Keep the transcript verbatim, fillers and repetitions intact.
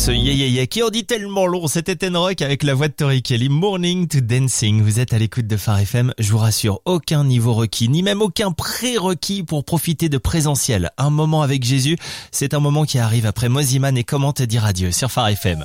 ce yeah yeah yeah qui en dit tellement long. C'était Ten Rock avec la voix de Tori Kelly, Morning to Dancing. Vous êtes à l'écoute de Phare F M. Je vous rassure, aucun niveau requis, ni même aucun prérequis pour profiter de présentiel. Un moment avec Jésus, c'est un moment qui arrive après Moziman et Comment te dire adieu sur Phare F M.